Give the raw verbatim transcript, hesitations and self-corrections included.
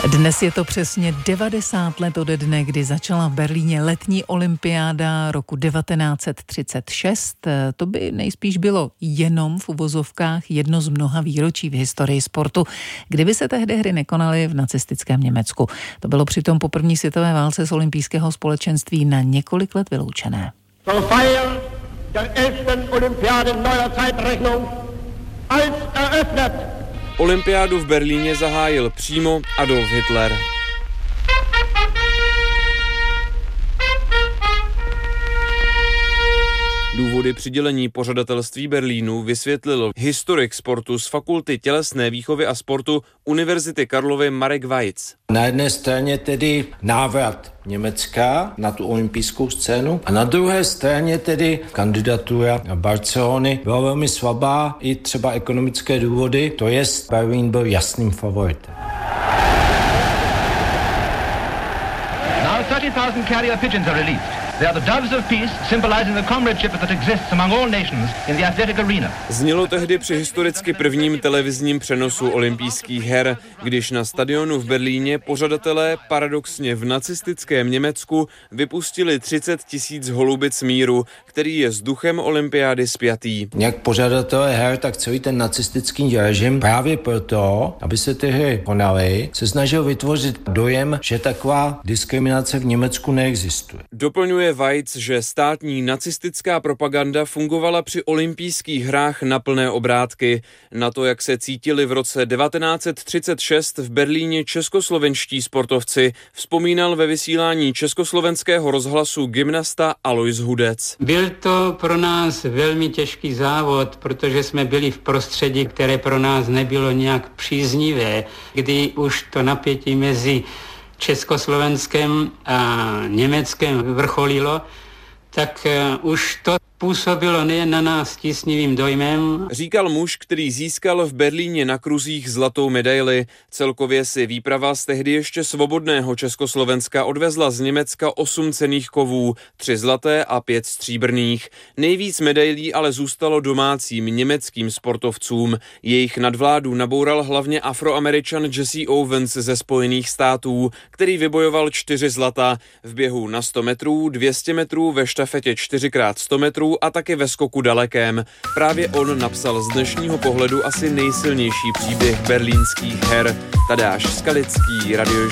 Dnes je to přesně devadesát let ode dne, kdy začala v Berlíně letní olympiáda roku devatenáct set třicet šest. To by nejspíš bylo jenom v uvozovkách jedno z mnoha výročí v historii sportu, kdyby se tehdy hry nekonaly v nacistickém Německu. To bylo přitom po první světové válce z olympijského společenství na několik let vyloučené. Zur Feier der elften Olympiade neuer Zeitrechnung als eröffnet. Olympiádu v Berlíně zahájil přímo Adolf Hitler. Důvody přidělení pořadatelství Berlínu vysvětlil historik sportu z Fakulty tělesné výchovy a sportu Univerzity Karlovy Marek Weiz. Na jedné straně tedy návrat Německa na tu olympijskou scénu a na druhé straně tedy kandidatura Barcelony byla velmi slabá, i třeba ekonomické důvody, to jest Berlín byl jasným favoritem. Now thirty thousand carrier pigeons are released. They are the doves of peace, symbolizing the comradeship that exists among all nations in the athletic arena. Znělo tehdy při historicky prvním televizním přenosu olympijských her, když na stadionu v Berlíně pořadatelé paradoxně v nacistickém Německu vypustili třicet tisíc holubic míru, který je s duchem olympiády spjatý. Jak pořadatelé her, tak celý ten nacistický režim právě proto, aby se ty hry konaly, se snažil vytvořit dojem, že taková diskriminace v Německu neexistuje. Doplňuje Weiz, že státní nacistická propaganda fungovala při olympijských hrách na plné obrátky. Na to, jak se cítili v roce devatenáct set třicet šest v Berlíně českoslovenští sportovci, vzpomínal ve vysílání československého rozhlasu gymnasta Alois Hudec. Byl to pro nás velmi těžký závod, protože jsme byli v prostředí, které pro nás nebylo nějak příznivé, kdy už to napětí mezi Československem a Německem vrcholilo, tak už to působilo nejen na nás tísnivým dojmem. Říkal muž, který získal v Berlíně na kruzích zlatou medaili. Celkově si výprava z tehdy ještě svobodného Československa odvezla z Německa osm cenných kovů, tři zlaté a pět stříbrných. Nejvíc medailí ale zůstalo domácím německým sportovcům. Jejich nadvládu naboural hlavně Afroameričan Jesse Owens ze Spojených států, který vybojoval čtyři zlata v běhu na sto metrů, dvě stě metrů, ve štafetě čtyři krát sto metrů a také ve skoku dalekém. Právě on napsal z dnešního pohledu asi nejsilnější příběh berlínských her. Tadeáš Skalický, Radio